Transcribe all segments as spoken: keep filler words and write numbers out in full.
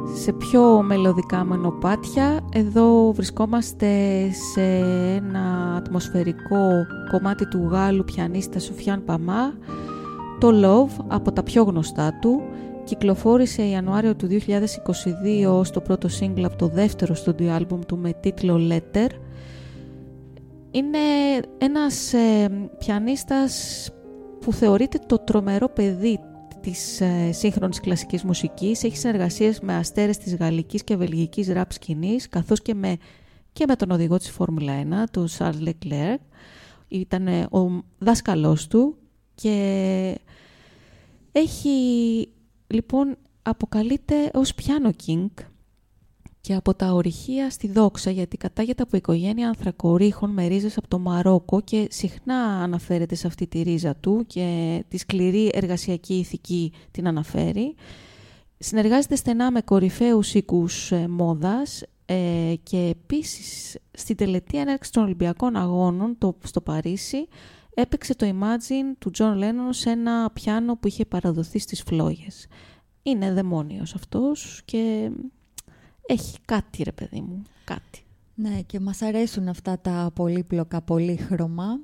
σε πιο μελωδικά μονοπάτια. Εδώ βρισκόμαστε σε ένα ατμοσφαιρικό κομμάτι του Γάλλου πιανίστα Σουφιάν Παμά, το Love, από τα πιο γνωστά του. Κυκλοφόρησε Ιανουάριο του δύο χιλιάδες είκοσι δύο ως το πρώτο single από το δεύτερο στούντιο άλμπουμ του με τίτλο Letter. Είναι ένας ε, πιανίστας που θεωρείται το τρομερό παιδί της ε, σύγχρονης κλασικής μουσικής. Έχει συνεργασίες με αστέρες της γαλλικής και βελγικής ραπ σκηνής, καθώς και με, και με τον οδηγό της Φόρμουλα ένα, τον Charles Leclerc. Ήταν ε, ο δάσκαλός του και έχει, λοιπόν, αποκαλείται ως Piano King και από τα ορυχεία στη δόξα, γιατί κατάγεται από οικογένεια ανθρακορίχων με ρίζες από το Μαρόκο και συχνά αναφέρεται σε αυτή τη ρίζα του και τη σκληρή εργασιακή ηθική την αναφέρει. Συνεργάζεται στενά με κορυφαίους οίκους ε, μόδας ε, και επίσης στην τελετή έναρξης των Ολυμπιακών Αγώνων το, στο Παρίσι έπαιξε το Imagine του John Lennon σε ένα πιάνο που είχε παραδοθεί στις φλόγες. Είναι δαιμόνιος αυτός και έχει κάτι, ρε παιδί μου, κάτι. Ναι, και μας αρέσουν αυτά τα πολύπλοκα, πολύχρωμα.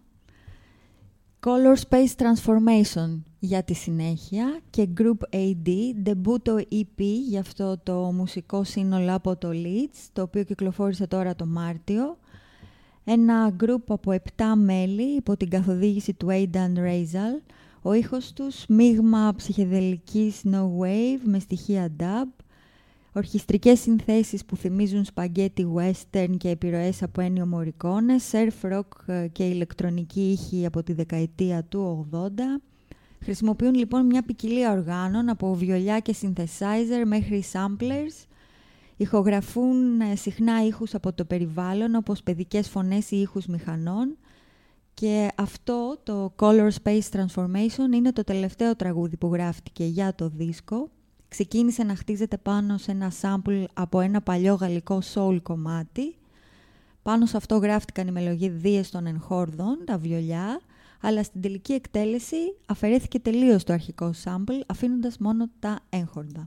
Color Space Transformation για τη συνέχεια και Group έι ντι, debut ι πι για αυτό το μουσικό σύνολο από το Leeds, το οποίο κυκλοφόρησε τώρα το Μάρτιο. Ένα group από επτά μέλη υπό την καθοδήγηση του Aidan Raisal. Ο ήχος τους μείγμα ψυχεδελικής no wave με στοιχεία dub, ορχιστρικές συνθέσεις που θυμίζουν σπαγκέτι western και επιρροές από Ennio Morricone, surf rock και ηλεκτρονική ήχη από τη δεκαετία του ογδόντα. Χρησιμοποιούν λοιπόν μια ποικιλία οργάνων από βιολιά και synthesizer μέχρι samplers. Ηχογραφούν συχνά ήχους από το περιβάλλον όπως παιδικές φωνές ή ήχους μηχανών. Και αυτό το Color Space Transformation είναι το τελευταίο τραγούδι που γράφτηκε για το δίσκο. Ξεκίνησε να χτίζεται πάνω σε ένα sample από ένα παλιό γαλλικό soul κομμάτι. Πάνω σε αυτό γράφτηκαν οι μελωδίες των εγχόρδων, τα βιολιά, αλλά στην τελική εκτέλεση αφαιρέθηκε τελείως το αρχικό sample, αφήνοντας μόνο τα έγχορδα.